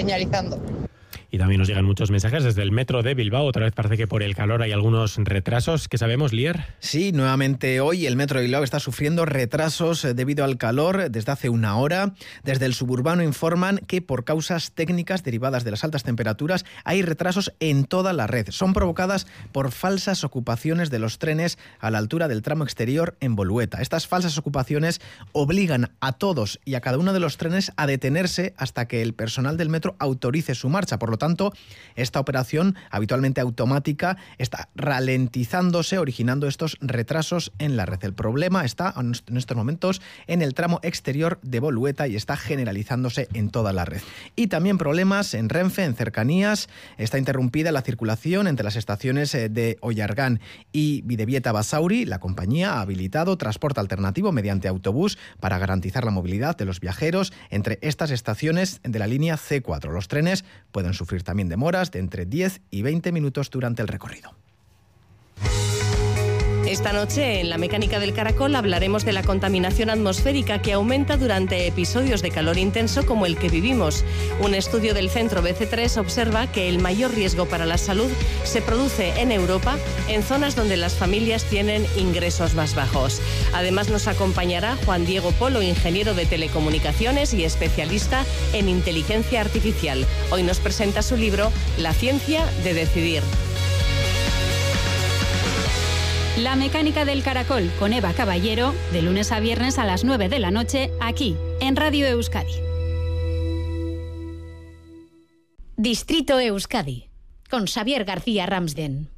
señalizando. Y también nos llegan muchos mensajes desde el metro de Bilbao. Otra vez parece que por el calor hay algunos retrasos. ¿Qué sabemos, Lier? Sí, nuevamente hoy el metro de Bilbao está sufriendo retrasos debido al calor desde hace una hora. Desde el suburbano informan que por causas técnicas derivadas de las altas temperaturas hay retrasos en toda la red. Son provocadas por falsas ocupaciones de los trenes a la altura del tramo exterior en Bolueta. Estas falsas ocupaciones obligan a todos y a cada uno de los trenes a detenerse hasta que el personal del metro autorice su marcha. Por lo tanto, esta operación, habitualmente automática, está ralentizándose, originando estos retrasos en la red. El problema está en estos momentos en el tramo exterior de Bolueta y está generalizándose en toda la red. Y también problemas en Renfe, en cercanías. Está interrumpida la circulación entre las estaciones de Ollargán y Bidebieta-Basauri. La compañía ha habilitado transporte alternativo mediante autobús para garantizar la movilidad de los viajeros entre estas estaciones de la línea C4. Los trenes pueden sufrir también demoras de entre 10 y 20 minutos durante el recorrido. Esta noche, en La Mecánica del Caracol, hablaremos de la contaminación atmosférica que aumenta durante episodios de calor intenso como el que vivimos. Un estudio del Centro BC3 observa que el mayor riesgo para la salud se produce en Europa, en zonas donde las familias tienen ingresos más bajos. Además, nos acompañará Juan Diego Polo, ingeniero de telecomunicaciones y especialista en inteligencia artificial. Hoy nos presenta su libro La ciencia de decidir. La Mecánica del Caracol con Eva Caballero, de lunes a viernes a las 9 de la noche, aquí, en Radio Euskadi. Distrito Euskadi, con Xavier García Ramsden.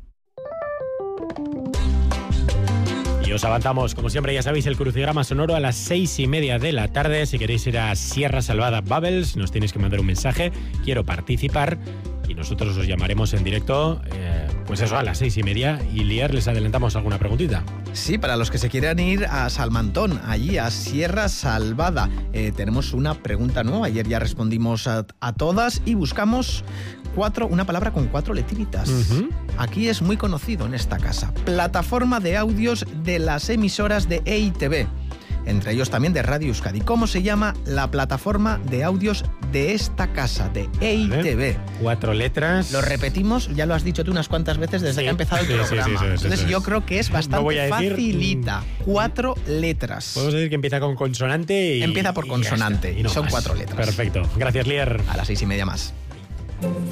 Y os avanzamos, como siempre, ya sabéis, el crucigrama sonoro a las 6:30 de la tarde. Si queréis ir a Sierra Salvada Bubbles, nos tenéis que mandar un mensaje. Quiero participar. Y nosotros os llamaremos en directo, pues eso, a las 6:30. Y Lier, ¿les adelantamos alguna preguntita? Sí, para los que se quieran ir a Salmantón, allí a Sierra Salvada, tenemos una pregunta nueva. Ayer ya respondimos a todas y buscamos una palabra con 4 letritas. Uh-huh. Aquí es muy conocido en esta casa. Plataforma de audios de las emisoras de EITV. Entre ellos también de Radio Euskadi. ¿Cómo se llama la plataforma de audios de esta casa, de EITV? 4 letras. Lo repetimos, ya lo has dicho tú unas cuantas veces desde que ha empezado el programa. Entonces yo creo que es bastante facilita. 4 letras. Podemos decir que empieza con consonante y... Empieza por consonante. Y no son más. 4 letras. Perfecto. Gracias, Lier. A las 6:30 más.